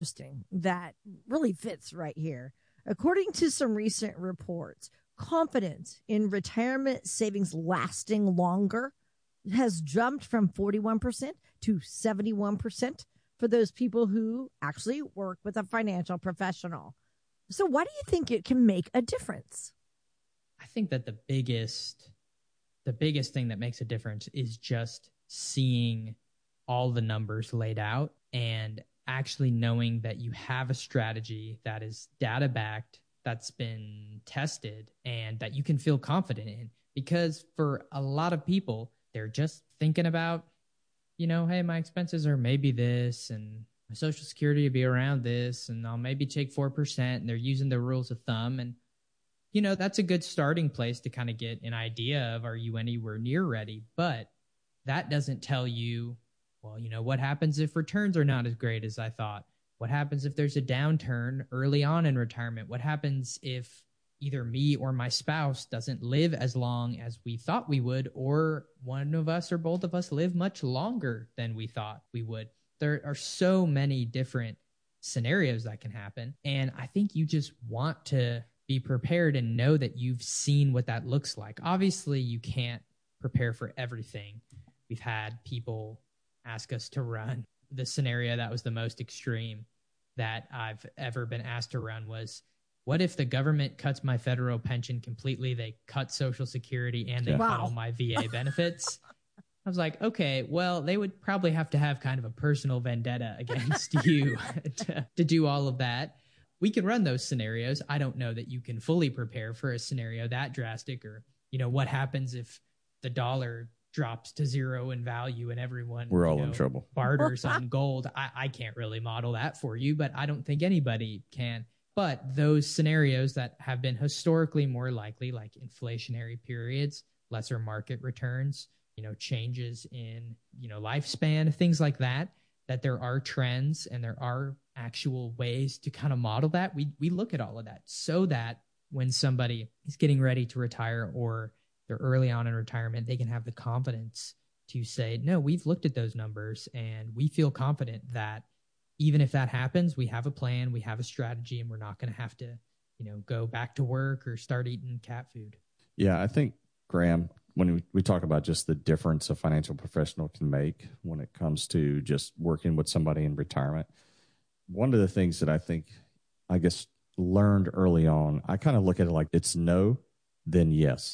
Interesting. That really fits right here. According to some recent reports, confidence in retirement savings lasting longer has jumped from 41% to 71% for those people who actually work with a financial professional. So, why do you think it can make a difference? I think that the biggest thing that makes a difference is just seeing all the numbers laid out and actually knowing that you have a strategy that is data backed, that's been tested, and that you can feel confident in. Because for a lot of people, they're just thinking about, hey, my expenses are maybe this, and my social security will be around this, and I'll maybe take 4%, and they're using the rules of thumb. And that's a good starting place to kind of get an idea of, are you anywhere near ready? But that doesn't tell you, well, what happens if returns are not as great as I thought? What happens if there's a downturn early on in retirement? What happens if either me or my spouse doesn't live as long as we thought we would, or one of us or both of us live much longer than we thought we would? There are so many different scenarios that can happen. And I think you just want to be prepared and know that you've seen what that looks like. Obviously, you can't prepare for everything. We've had people ask us to run. The scenario that was the most extreme that I've ever been asked to run was, what if the government cuts my federal pension completely? They cut Social Security and they cut all my VA benefits. I was like, okay, well, they would probably have to have kind of a personal vendetta against you to do all of that. We can run those scenarios. I don't know that you can fully prepare for a scenario that drastic, or, what happens if the dollar drops to zero in value and everyone we're all in trouble barters on gold. I can't really model that for you, but I don't think anybody can. But those scenarios that have been historically more likely, like inflationary periods, lesser market returns, changes in, lifespan, things like that, that there are trends and there are actual ways to kind of model that. We look at all of that so that when somebody is getting ready to retire or they're early on in retirement, they can have the confidence to say, no, we've looked at those numbers and we feel confident that even if that happens, we have a plan, we have a strategy, and we're not going to have to, go back to work or start eating cat food. Yeah, I think, Graham, when we talk about just the difference a financial professional can make when it comes to just working with somebody in retirement, one of the things that I guess, learned early on, I kind of look at it like it's no, then yes.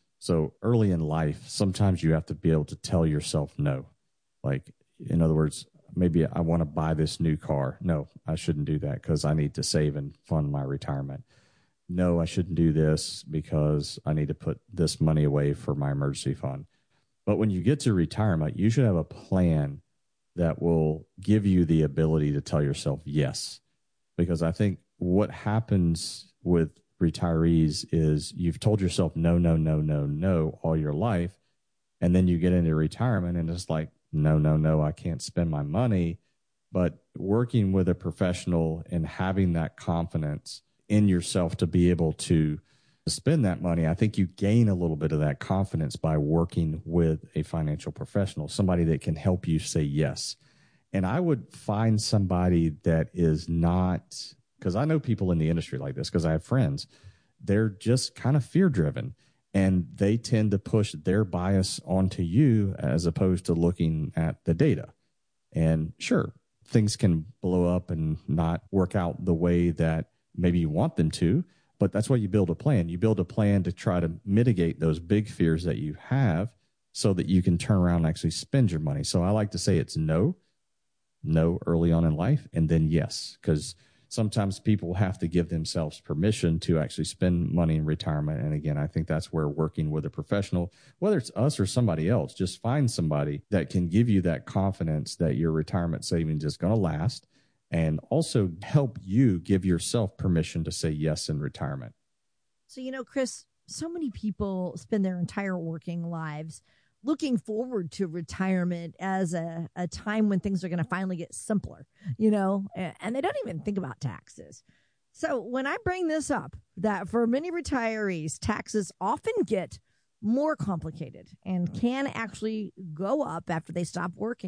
So early in life, sometimes you have to be able to tell yourself no. Like, in other words, maybe I want to buy this new car. No, I shouldn't do that because I need to save and fund my retirement. No, I shouldn't do this because I need to put this money away for my emergency fund. But when you get to retirement, you should have a plan that will give you the ability to tell yourself yes. Because I think what happens with retirees is you've told yourself no, no, no, no, no all your life. And then you get into retirement and it's like, no, no, no, I can't spend my money. But working with a professional and having that confidence in yourself to be able to spend that money, I think you gain a little bit of that confidence by working with a financial professional, somebody that can help you say yes. And I would find somebody that is not, because I know people in the industry like this, because I have friends, they're just kind of fear driven. And they tend to push their bias onto you as opposed to looking at the data. And sure, things can blow up and not work out the way that maybe you want them to, but that's why you build a plan. You build a plan to try to mitigate those big fears that you have so that you can turn around and actually spend your money. So I like to say it's no early on in life, and then yes, because sometimes people have to give themselves permission to actually spend money in retirement. And again, I think that's where working with a professional, whether it's us or somebody else, just find somebody that can give you that confidence that your retirement savings is going to last, and also help you give yourself permission to say yes in retirement. So, Chris, so many people spend their entire working lives looking forward to retirement as a time when things are going to finally get simpler, and they don't even think about taxes. So when I bring this up, that for many retirees, taxes often get more complicated and can actually go up after they stop working.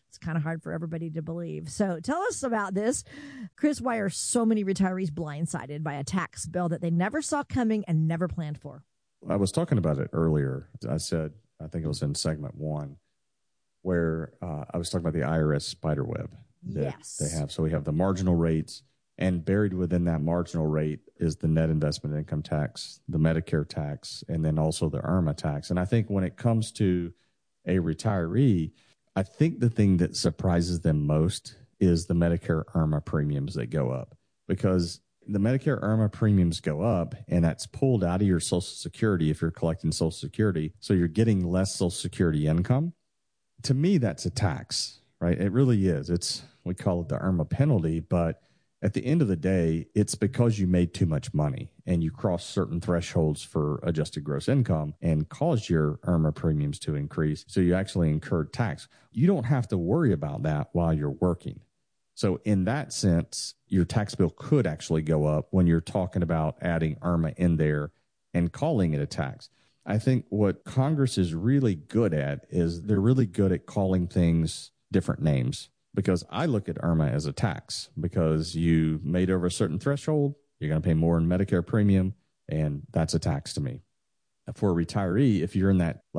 It's kind of hard for everybody to believe. So tell us about this. Chris, why are so many retirees blindsided by a tax bill that they never saw coming and never planned for? I was talking about it earlier. I said, I think it was in segment 1, where I was talking about the IRS spider web that Yes. they have. So we have the marginal rates, and buried within that marginal rate is the net investment income tax, the Medicare tax, and then also the IRMA tax. And I think when it comes to a retiree, I think the thing that surprises them most is the Medicare IRMA premiums that go up, because the Medicare IRMA premiums go up, and that's pulled out of your Social Security if you're collecting Social Security. So you're getting less Social Security income. To me, that's a tax, right? It really is. We call it the IRMA penalty, but at the end of the day, it's because you made too much money and you crossed certain thresholds for adjusted gross income and caused your IRMA premiums to increase. So you actually incurred tax. You don't have to worry about that while you're working. So in that sense, your tax bill could actually go up when you're talking about adding IRMA in there and calling it a tax. I think what Congress is really good at is they're really good at calling things different names. Because I look at IRMA as a tax, because you made over a certain threshold, you're going to pay more in Medicare premium, and that's a tax to me. For a retiree, if you're in that low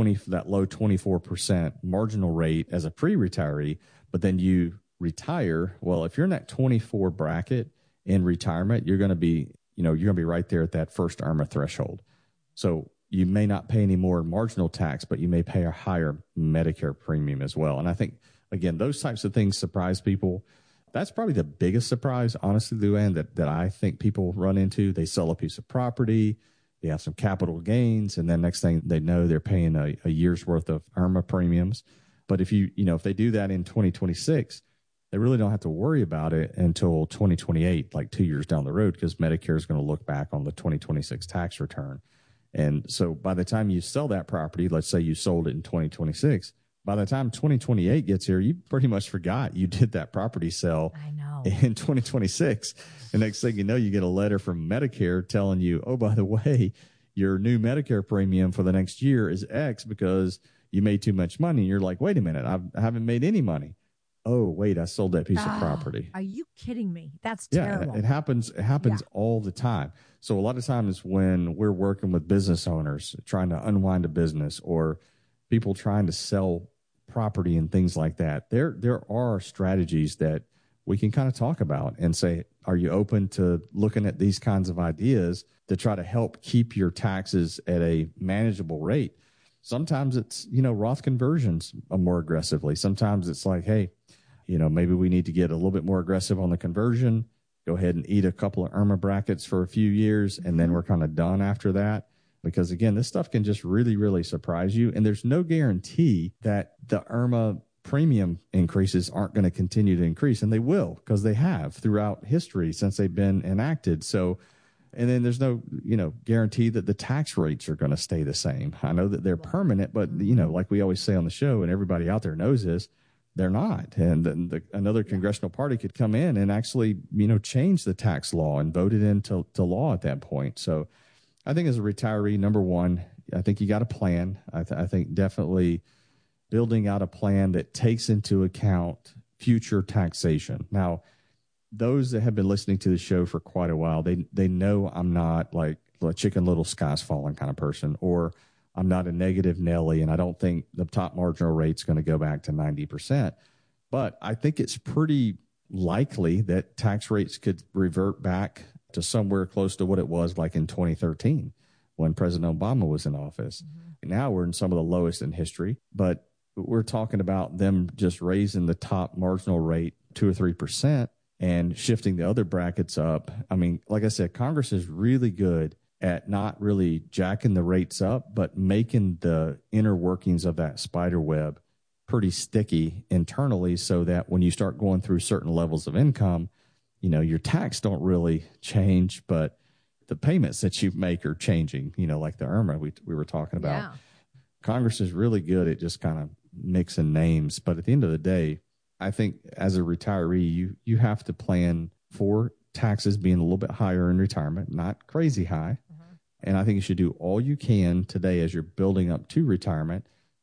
24% marginal rate as a pre-retiree, but then you retire, well, if you're in that 24 bracket in retirement, you're going to be right there at that first IRMA threshold. So you may not pay any more marginal tax, but you may pay a higher Medicare premium as well. And I think, again, those types of things surprise people. That's probably the biggest surprise, honestly, Luann, that I think people run into. They sell a piece of property, they have some capital gains, and then next thing they know, they're paying a year's worth of IRMA premiums. But if if they do that in 2026, they really don't have to worry about it until 2028, like 2 years down the road, because Medicare is going to look back on the 2026 tax return. And so by the time you sell that property, let's say you sold it in 2026, by the time 2028 gets here, you pretty much forgot you did that property sale in 2026. The next thing you know, you get a letter from Medicare telling you, oh, by the way, your new Medicare premium for the next year is X because you made too much money. And you're like, wait a minute, I haven't made any money. Oh, wait, I sold that piece of property. Are you kidding me? That's terrible. Yeah, it happens all the time. So a lot of times when we're working with business owners trying to unwind a business, or people trying to sell property and things like that, there are strategies that we can kind of talk about and say, are you open to looking at these kinds of ideas to try to help keep your taxes at a manageable rate? Sometimes it's, Roth conversions more aggressively. Sometimes it's like, hey, maybe we need to get a little bit more aggressive on the conversion, go ahead and eat a couple of IRMA brackets for a few years, and then we're kind of done after that. Because again, this stuff can just really, really surprise you. And there's no guarantee that the IRMA premium increases aren't going to continue to increase. And they will, because they have throughout history since they've been enacted. So, and then there's no, guarantee that the tax rates are going to stay the same. I know that they're permanent, but, like we always say on the show, and everybody out there knows this, they're not. And then another congressional party could come in and actually, change the tax law and vote it into law at that point. So I think as a retiree, number one, I think you got a plan. I think definitely building out a plan that takes into account future taxation. Now, those that have been listening to the show for quite a while, they know I'm not like a chicken little sky's falling kind of person, or I'm not a negative Nelly, and I don't think the top marginal rate's going to go back to 90%. But I think it's pretty likely that tax rates could revert back to somewhere close to what it was like in 2013 when President Obama was in office. Mm-hmm. Now we're in some of the lowest in history, but we're talking about them just raising the top marginal rate 2 or 3% and shifting the other brackets up. I mean, like I said, Congress is really good at not really jacking the rates up, but making the inner workings of that spider web pretty sticky internally, so that when you start going through certain levels of income, your tax don't really change, but the payments that you make are changing, like the IRMA we were talking about. Yeah. Congress is really good at just kind of mixing names. But at the end of the day, I think as a retiree, you have to plan for taxes being a little bit higher in retirement, not crazy high. Mm-hmm. And I think you should do all you can today as you're building up to retirement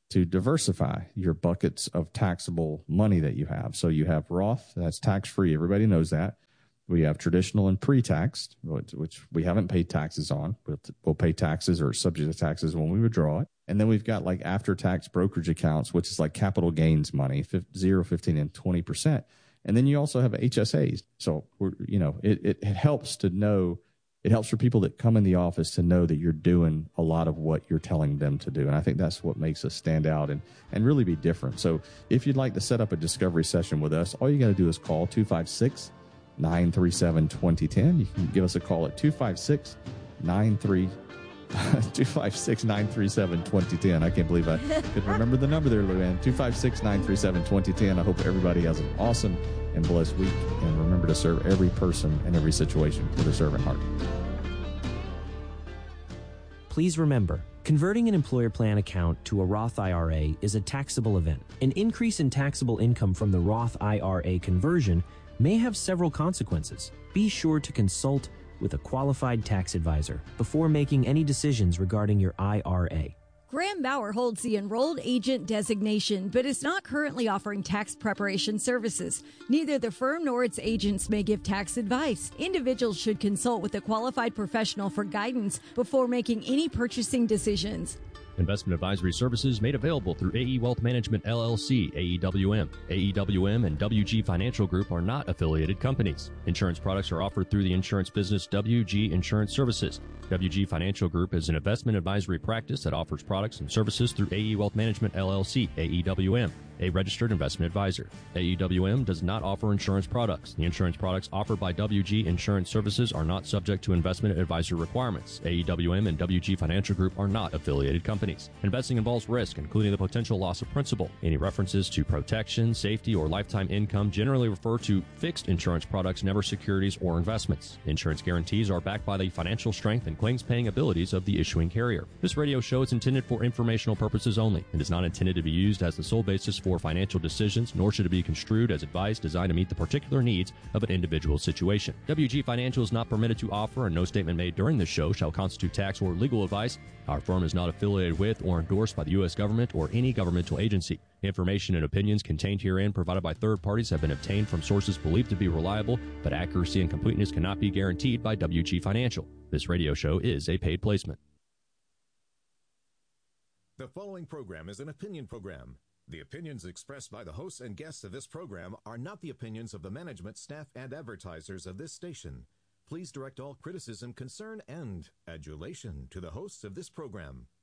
to diversify your buckets of taxable money that you have. So you have Roth, that's tax-free. Everybody knows that. We have traditional and pre-taxed, which we haven't paid taxes on. We'll pay taxes or subject to taxes when we withdraw it. And then we've got like after-tax brokerage accounts, which is like capital gains money, 0, 15, and 20%. And then you also have HSAs. So, it helps to know. It helps for people that come in the office to know that you're doing a lot of what you're telling them to do. And I think that's what makes us stand out and really be different. So if you'd like to set up a discovery session with us, all you got to do is call 256-937-2010. You can give us a call at 256-937-2010. I can't believe I could remember the number there, Luann. 256-937-2010. I hope everybody has an awesome and blessed week. And remember to serve every person and every situation with a servant heart. Please remember, converting an employer plan account to a Roth IRA is a taxable event. An increase in taxable income from the Roth IRA conversion may have several consequences. Be sure to consult with a qualified tax advisor before making any decisions regarding your IRA. Graham Bauer holds the enrolled agent designation, but is not currently offering tax preparation services. Neither the firm nor its agents may give tax advice. Individuals should consult with a qualified professional for guidance before making any purchasing decisions. Investment advisory services made available through AE Wealth Management, LLC, AEWM. AEWM and WG Financial Group are not affiliated companies. Insurance products are offered through the insurance business WG Insurance Services. WG Financial Group is an investment advisory practice that offers products and services through AE Wealth Management, LLC, AEWM, a registered investment advisor. AEWM does not offer insurance products. The insurance products offered by WG Insurance Services are not subject to investment advisory requirements. AEWM and WG Financial Group are not affiliated companies. Investing involves risk, including the potential loss of principal. Any references to protection, safety, or lifetime income generally refer to fixed insurance products, never securities or investments. Insurance guarantees are backed by the financial strength and claims-paying abilities of the issuing carrier. This radio show is intended for informational purposes only and is not intended to be used as the sole basis for financial decisions, nor should it be construed as advice designed to meet the particular needs of an individual situation. WG Financial is not permitted to offer, and no statement made during this show shall constitute tax or legal advice. Our firm is not affiliated with or endorsed by the U.S. government or any governmental agency. Information and opinions contained herein provided by third parties have been obtained from sources believed to be reliable, but accuracy and completeness cannot be guaranteed by WG Financial. This radio show is a paid placement. The following program is an opinion program. The opinions expressed by the hosts and guests of this program are not the opinions of the management, staff, and advertisers of this station. Please direct all criticism, concern, and adulation to the hosts of this program.